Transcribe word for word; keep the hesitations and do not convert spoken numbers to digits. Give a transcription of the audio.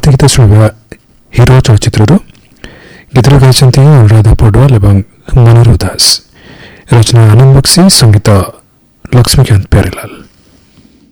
गीत शुणा हिरो चलचित्र गीत गाई अनुराधा पौडवाल और मनोहर दास रचना आनंद बक्सी संगीत लक्ष्मीकांत प्यारेलाल।